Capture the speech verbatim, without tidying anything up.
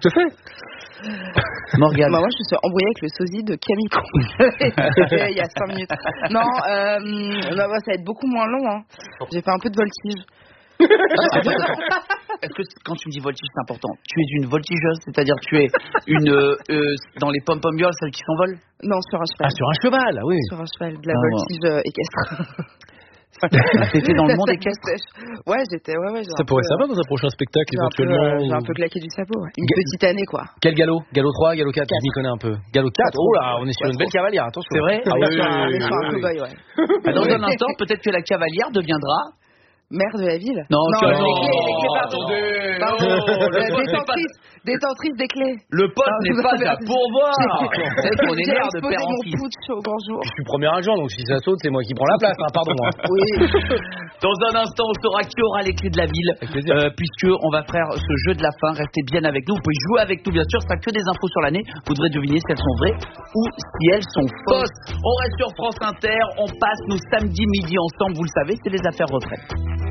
Je te fais. Morgane. Bah moi je me suis embrouillée avec le sosie de Camille Combal il y a cinq minutes. Non, euh, bah, ça va être beaucoup moins long. Hein. J'ai fait un peu de voltige. Est-ce que quand tu me dis voltige c'est important, tu es une voltigeuse, c'est-à-dire tu es une euh, euh, dans les pom-pom girls, celles qui s'envolent? Non, sur un cheval. Ah, sur un cheval, ah oui. Sur un cheval, de la Ah, voltige ouais. euh, équestre. T'étais dans le monde équestre? Ouais, j'étais, ouais, ouais. Ça pourrait peu, servir dans un prochain spectacle j'ai éventuellement. Un peu, euh, ou... J'ai un peu claqué du sabot, ouais. Une Ga- petite année, quoi. Quel galop? Galop trois, galop quatre, je m'y connais un peu. Galop quatre, oh là, on est sur une belle cavalière, attention. C'est vrai? Ah On oui, est sur un- on oui, est sur un oui, oui. cow-boy, ouais. Dans un instant, peut-être que la cavalière deviendra... Maire de la ville? Non, tu as les non. clés, les clés, pardon. Attendez, Pardon. non, le Euh, poste n'est détentrice, détentrice des clés. Le poste Ah, n'est vous pas avez- à pourvoir. Vous savez qu'on est J'ai mère de exposé père en mon fils. putsch au grand jour. Je suis premier agent, donc si ça saute, c'est moi qui prends la place, hein, pardon. Hein. Oui. Dans un instant, on saura qui aura les clés de la ville, euh, puisque on va faire ce jeu de la fin. Restez bien avec nous. Vous pouvez jouer avec nous, bien sûr. C'est pas que des infos sur l'année. Vous devrez deviner si elles sont vraies ou si elles sont fausses. On reste sur France Inter. On passe nos samedis midi ensemble. Vous le savez, c'est les affaires retraite.